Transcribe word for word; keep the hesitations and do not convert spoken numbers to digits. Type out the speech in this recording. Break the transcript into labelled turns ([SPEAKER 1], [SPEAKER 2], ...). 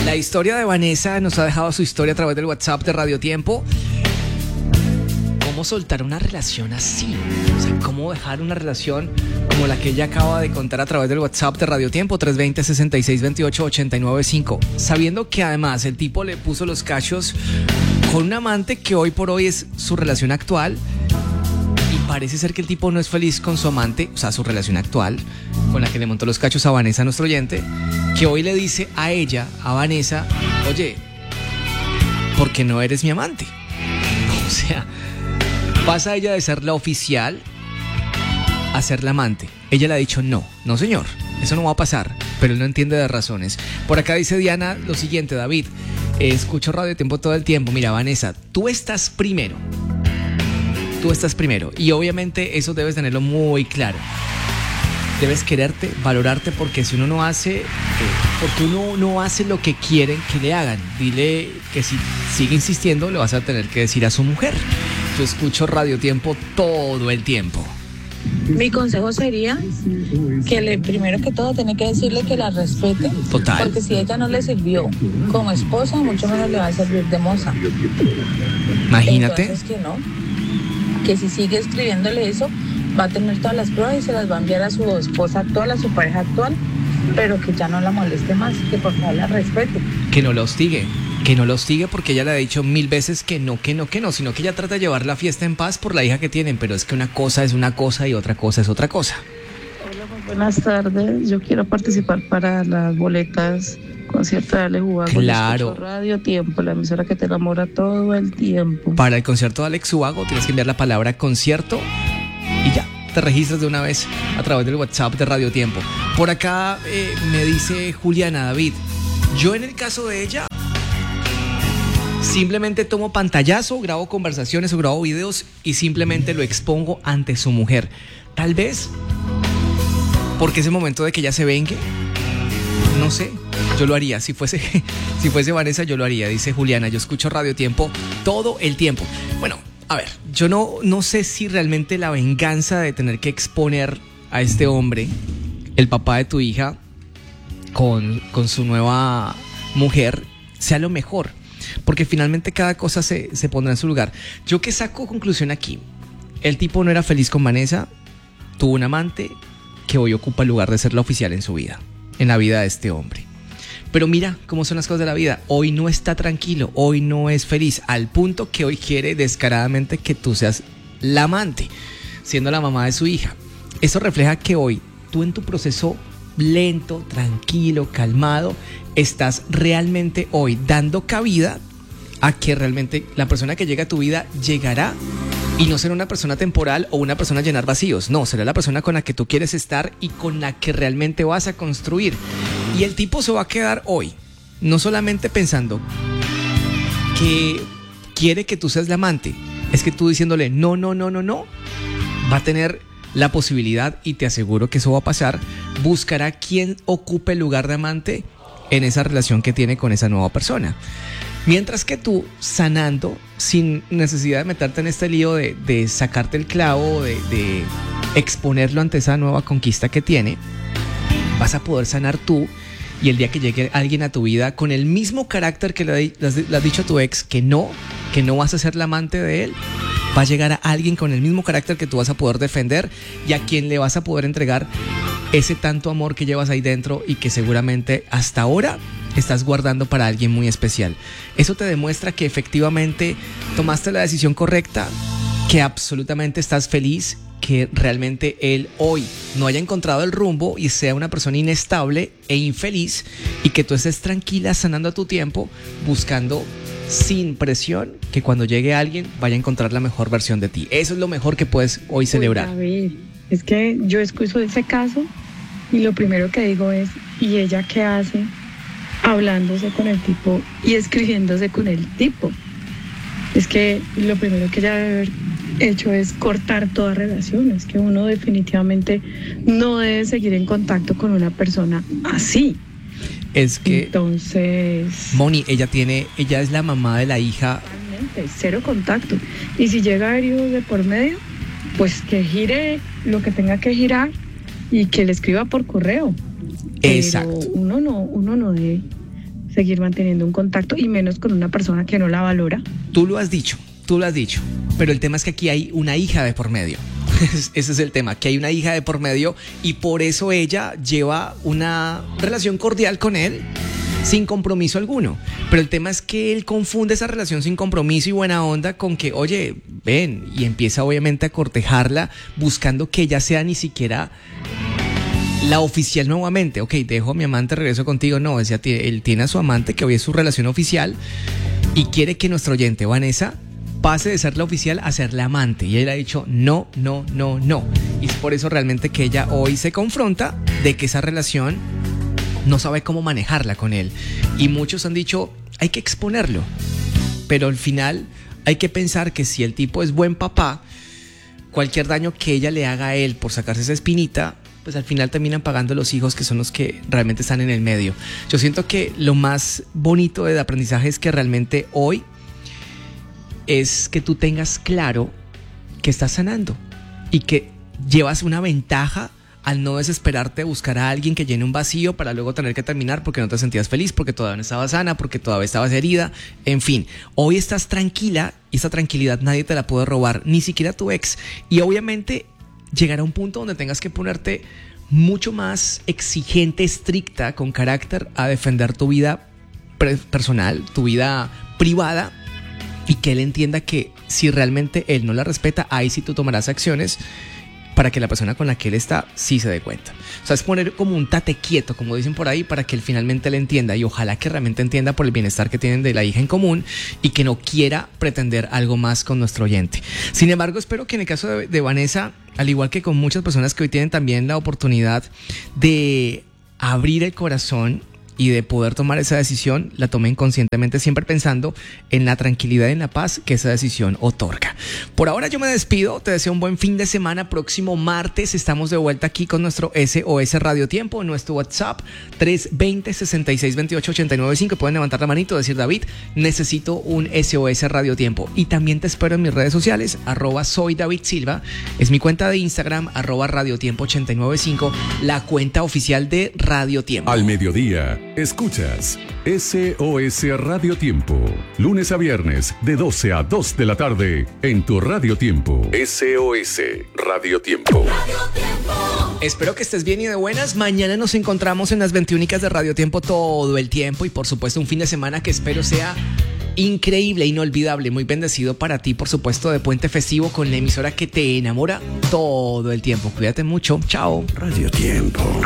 [SPEAKER 1] La historia de Vanessa nos ha dejado su historia a través del WhatsApp de Radio Tiempo. ¿Cómo soltar una relación así? O sea, ¿cómo dejar una relación como la que ella acaba de contar a través del WhatsApp de Radio Tiempo? Tres dos cero, seis seis dos ocho, ocho nueve cinco. Sabiendo que además el tipo le puso los cachos con un amante que hoy por hoy es su relación actual. Y parece ser que el tipo no es feliz con su amante, o sea, su relación actual, con la que le montó los cachos a Vanessa, nuestro oyente, que hoy le dice a ella, a Vanessa, oye, ¿por qué no eres mi amante? O sea, pasa ella de ser la oficial a ser la amante. Ella le ha dicho no, no señor, eso no va a pasar, pero él no entiende de razones. Por acá dice Diana lo siguiente: David, eh, escucho Radio Tiempo todo el tiempo. Mira, Vanessa, tú estás primero. Tú estás primero y obviamente eso debes tenerlo muy claro. Debes quererte, valorarte, porque si uno no hace, eh, porque uno no hace lo que quieren que le hagan, dile que si sigue insistiendo le vas a tener que decir a su mujer. Yo escucho Radio Tiempo todo el tiempo.
[SPEAKER 2] Mi consejo sería que le, primero que todo tiene que decirle que la respete.
[SPEAKER 1] Total.
[SPEAKER 2] Porque si ella no le sirvió como esposa, mucho menos le va a servir de moza.
[SPEAKER 1] Imagínate.
[SPEAKER 2] Entonces que no, que si sigue escribiéndole eso, va a tener todas las pruebas y se las va a enviar a su esposa actual, a su pareja actual, pero que ya no la moleste más, que por favor la respete.
[SPEAKER 1] Que no la hostigue, que no la hostigue, porque ella le ha dicho mil veces que no, que no, que no, sino que ella trata de llevar la fiesta en paz por la hija que tienen, pero es que una cosa es una cosa y otra cosa es otra cosa.
[SPEAKER 3] Hola, muy buenas tardes. Yo quiero participar para las boletas concierto de Alex Ubago.
[SPEAKER 1] Claro.
[SPEAKER 3] Radio Tiempo, la emisora que te enamora todo el tiempo.
[SPEAKER 1] Para el concierto de Alex Ubago tienes que enviar la palabra concierto y ya, te registras de una vez a través del WhatsApp de Radio Tiempo. Por acá eh, me dice Juliana: David, yo en el caso de ella simplemente tomo pantallazo, grabo conversaciones o grabo videos y simplemente lo expongo ante su mujer. Tal vez porque es el momento de que ella se vengue. No sé, yo lo haría. Si fuese, si fuese Vanessa, yo lo haría. Dice Juliana: yo escucho Radio Tiempo todo el tiempo. Bueno, a ver, yo no, no sé si realmente la venganza de tener que exponer a este hombre, el papá de tu hija, con, con su nueva mujer, sea lo mejor. Porque finalmente cada cosa se, se pondrá en su lugar. Yo que saco conclusión aquí: el tipo no era feliz con Vanessa, tuvo un amante que hoy ocupa el lugar de ser la oficial en su vida, en la vida de este hombre. Pero mira cómo son las cosas de la vida. Hoy no está tranquilo, hoy no es feliz, al punto que hoy quiere descaradamente que tú seas la amante, siendo la mamá de su hija. Eso refleja que hoy tú, en tu proceso lento, tranquilo, calmado, estás realmente hoy dando cabida a que realmente la persona que llega a tu vida llegará. Y no será una persona temporal o una persona a llenar vacíos. No, será la persona con la que tú quieres estar y con la que realmente vas a construir. Y el tipo se va a quedar hoy no solamente pensando que quiere que tú seas la amante, es que tú diciéndole no, no, no, no, no, va a tener la posibilidad, y te aseguro que eso va a pasar, buscará quien ocupe el lugar de amante en esa relación que tiene con esa nueva persona. Mientras que tú, sanando, sin necesidad de meterte en este lío de, de sacarte el clavo, de, de exponerlo ante esa nueva conquista que tiene, vas a poder sanar tú. Y el día que llegue alguien a tu vida con el mismo carácter que le, le, le has dicho a tu ex que no, que no vas a ser la amante de él, va a llegar a alguien con el mismo carácter que tú vas a poder defender y a quien le vas a poder entregar ese tanto amor que llevas ahí dentro y que seguramente hasta ahora estás guardando para alguien muy especial. Eso te demuestra que efectivamente tomaste la decisión correcta, que absolutamente estás feliz, que realmente él hoy no haya encontrado el rumbo y sea una persona inestable e infeliz, y que tú estés tranquila, sanando a tu tiempo, buscando sin presión que cuando llegue alguien vaya a encontrar la mejor versión de ti. Eso es lo mejor que puedes hoy celebrar.
[SPEAKER 3] Uy, a ver, es que yo escucho ese caso y lo primero que digo es: ¿y ella qué hace hablándose con el tipo y escribiéndose con el tipo? Es que lo primero que ella debe haber hecho es cortar toda relación. Es que uno definitivamente no debe seguir en contacto con una persona así.
[SPEAKER 1] Es que
[SPEAKER 3] entonces,
[SPEAKER 1] Moni, ella tiene, ella es la mamá de la hija.
[SPEAKER 3] Totalmente, cero contacto. Y si llega a haber hijos de por medio, pues que gire lo que tenga que girar y que le escriba por correo.
[SPEAKER 1] Exacto.
[SPEAKER 3] Pero uno no, uno no debe. O seguir manteniendo un contacto y menos con una persona que no la valora.
[SPEAKER 1] Tú lo has dicho, tú lo has dicho, pero el tema es que aquí hay una hija de por medio. Ese es el tema, que hay una hija de por medio y por eso ella lleva una relación cordial con él sin compromiso alguno. Pero el tema es que él confunde esa relación sin compromiso y buena onda con que, oye, ven, y empieza obviamente a cortejarla buscando que ella sea ni siquiera la oficial nuevamente. Ok, dejo a mi amante, regreso contigo. No, ella, él tiene a su amante que hoy es su relación oficial y quiere que nuestro oyente Vanessa pase de ser la oficial a ser la amante. Y ella ha dicho no, no, no, no. Y es por eso realmente que ella hoy se confronta de que esa relación no sabe cómo manejarla con él. Y muchos han dicho, hay que exponerlo. Pero al final hay que pensar que si el tipo es buen papá, cualquier daño que ella le haga a él por sacarse esa espinita, pues al final terminan pagando los hijos, que son los que realmente están en el medio. Yo siento que lo más bonito del aprendizaje es que realmente hoy es que tú tengas claro que estás sanando y que llevas una ventaja al no desesperarte de buscar a alguien que llene un vacío para luego tener que terminar porque no te sentías feliz, porque todavía no estabas sana, porque todavía estabas herida. En fin, hoy estás tranquila y esa tranquilidad nadie te la puede robar, ni siquiera tu ex. Y obviamente llegará un punto donde tengas que ponerte mucho más exigente, estricta, con carácter, a defender tu vida personal, tu vida privada, y que él entienda que si realmente él no la respeta, ahí sí tú tomarás acciones para que la persona con la que él está sí se dé cuenta. O sea, es poner como un tate quieto, como dicen por ahí, para que él finalmente le entienda, y ojalá que realmente entienda por el bienestar que tienen de la hija en común y que no quiera pretender algo más con nuestro oyente. Sin embargo, espero que en el caso de, de Vanessa, al igual que con muchas personas que hoy tienen también la oportunidad de abrir el corazón y de poder tomar esa decisión, la tomen conscientemente, siempre pensando en la tranquilidad y en la paz que esa decisión otorga. Por ahora yo me despido, te deseo un buen fin de semana. Próximo martes estamos de vuelta aquí con nuestro S O S Radio Tiempo, en nuestro WhatsApp tres dos cero, seis seis dos ocho, ocho nueve cinco. Pueden levantar la manito y decir, David, necesito un S O S Radio Tiempo. Y también te espero en mis redes sociales, arroba soy David Silva, es mi cuenta de Instagram, arroba Radio Tiempo ocho nueve cinco, la cuenta oficial de Radio Tiempo.
[SPEAKER 4] Al mediodía escuchas S O S Radio Tiempo, lunes a viernes de doce a dos de la tarde en tu Radio Tiempo. S O S Radio Tiempo.
[SPEAKER 1] Espero que estés bien y de buenas. Mañana nos encontramos en las veintiúnicas de Radio Tiempo todo el tiempo, y por supuesto un fin de semana que espero sea increíble, inolvidable, muy bendecido para ti, por supuesto, de puente festivo con la emisora que te enamora todo el tiempo. Cuídate mucho. Chao.
[SPEAKER 4] Radio Tiempo.